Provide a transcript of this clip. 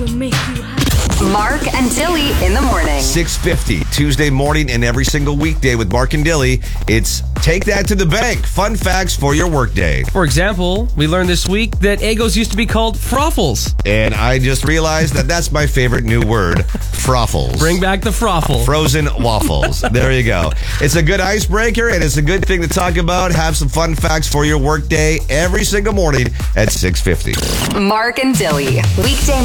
make you happy. Mark and Dilly in the morning. 6:50 Tuesday morning and every single weekday with Mark and Dilly. It's Take That to the Bank. Fun facts for your workday. For example, we learned this week that Eggos used to be called Froffles. And I just realized that that's my favorite new word, Froffles. Bring back the Froffle. Frozen waffles. There you go. It's a good icebreaker and it's a good thing to talk about. Have some fun facts for your workday every single morning at 6:50. Mark and Dilly. Weekday